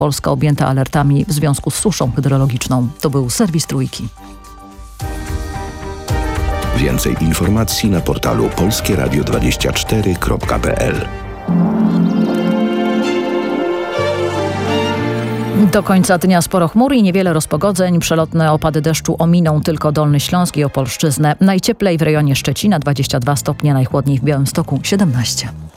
Polska objęta alertami w związku z suszą hydrologiczną. To był serwis Trójki. Więcej informacji na portalu polskieradio24.pl. Do końca dnia sporo chmur i niewiele rozpogodzeń. Przelotne opady deszczu ominą tylko Dolny Śląsk i Opolszczyznę. Najcieplej w rejonie Szczecina 22 stopnie, najchłodniej w Białymstoku 17.